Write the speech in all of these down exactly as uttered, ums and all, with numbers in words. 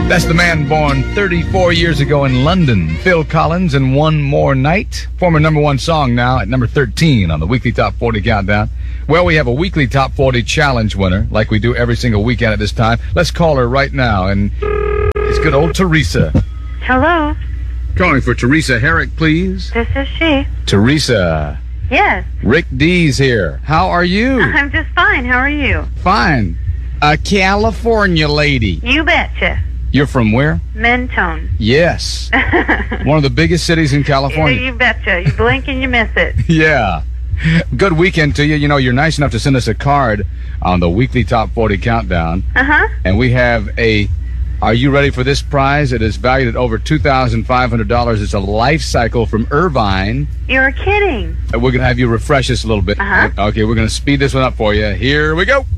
That's the man born thirty-four years ago in London, Phil Collins, and One More Night. Former number one song now at number thirteen on the weekly Top forty Countdown. Well, we have a weekly Top forty Challenge winner, like we do every single weekend at this time. Let's call her right now, and it's good old Teresa. Hello. Calling for Teresa Herrick, please. This is she. Teresa. Yes. Rick D's here. How are you? I'm just fine. How are you? Fine. A California lady. You betcha. You're from where? Mentone. Yes. One of the biggest cities in California. You betcha. You blink and you miss it. Yeah. Good weekend to you. You know, you're nice enough to send us a card on the weekly Top forty Countdown. Uh-huh. And we have a, are you ready for this prize? It is valued at over two thousand five hundred dollars. It's a life cycle from Irvine. You're kidding. We're going to have you refresh this a little bit. Uh-huh. Okay, we're going to speed this one up for you. Here we go.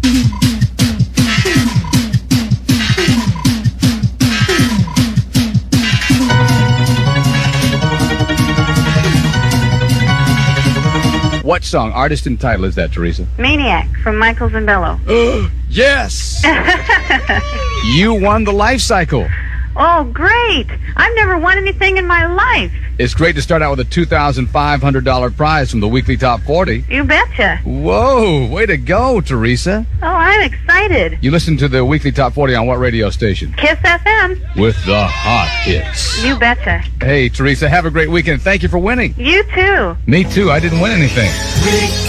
What song, artist and title is that, Teresa? Maniac from Michaels and Bellow. Yes! You won the life cycle. Oh, great. I've never won anything in my life. It's great to start out with a two thousand five hundred dollars prize from the weekly Top forty. You betcha. Whoa, way to go, Teresa. Oh, I'm excited. You listen to the weekly Top forty on what radio station? Kiss F M. With the hot hits. You betcha. Hey, Teresa, have a great weekend. Thank you for winning. You too. Me too. I didn't win anything. Rick